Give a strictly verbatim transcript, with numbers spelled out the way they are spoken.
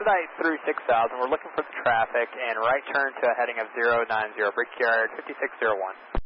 expedite through six thousand. We're looking for the traffic and right turn to a heading of zero nine zero, Brickyard fifty-six oh one.